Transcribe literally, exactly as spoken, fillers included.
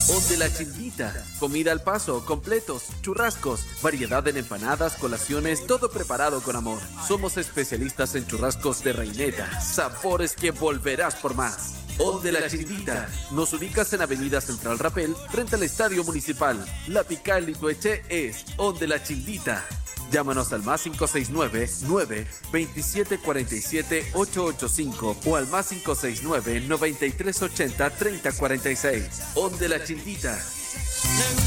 Onde La Childita, comida al paso, completos, churrascos, variedad en empanadas, colaciones, todo preparado con amor. Somos especialistas en churrascos de reineta, sabores que volverás por más. Onde La Childita, nos ubicas en Avenida Central Rapel, frente al Estadio Municipal. La Pical Litueche es Onde La Childita. Llámanos al más cinco seis nueve, nueve, veintisiete cuarenta y siete, ochocientos ochenta y cinco o al más cinco seis nueve, noventa y tres ochenta, treinta cuarenta y seis. Onde La Childita.